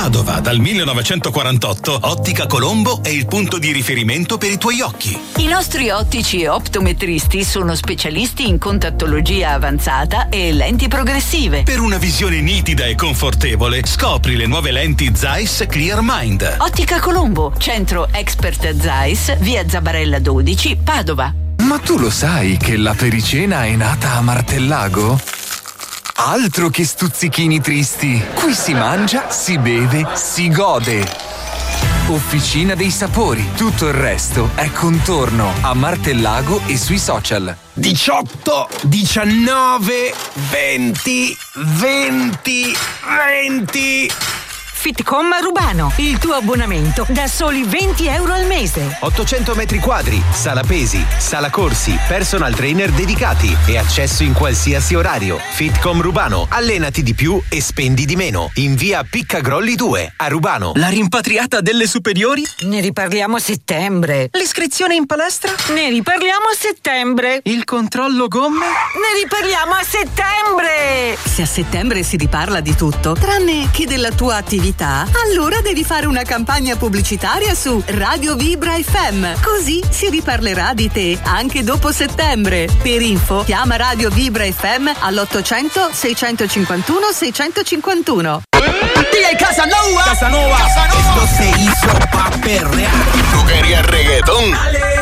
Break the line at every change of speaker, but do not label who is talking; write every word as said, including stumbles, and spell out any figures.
Padova, dal millenovecentoquarantotto, Ottica Colombo è il punto di riferimento per i tuoi occhi.
I nostri ottici e optometristi sono specialisti in contattologia avanzata e lenti progressive.
Per una visione nitida e confortevole, scopri le nuove lenti Zeiss Clear Mind.
Ottica Colombo, centro Expert Zeiss, via Zabarella dodici, Padova.
Ma tu lo sai che la pericena è nata a Martellago? Altro che stuzzichini tristi. Qui si mangia, si beve, si gode. Officina dei sapori. Tutto il resto è contorno a Martellago e sui social.
diciotto, diciannove, venti, venti, venti.
Fitcom Rubano, il tuo abbonamento da soli venti euro al mese.
ottocento metri quadri, sala pesi, sala corsi, personal trainer dedicati e accesso in qualsiasi orario. Fitcom Rubano, allenati di più e spendi di meno. In via Piccagrolli due, a Rubano.
La rimpatriata delle superiori?
Ne riparliamo a settembre.
L'iscrizione in palestra?
Ne riparliamo a settembre.
Il controllo gomme?
Ne riparliamo a settembre.
Se a settembre si riparla di tutto, tranne che della tua attività, allora devi fare una campagna pubblicitaria su Radio Vibra F M. Così si riparlerà di te anche dopo settembre. Per info, chiama Radio Vibra F M all'ottocento seicentocinquantuno seicentocinquantuno.
D J Casanova.
Casanova.
Casanova. Esto se hizo pa' perrear.
¿Tú querías reggaetón?
Dale.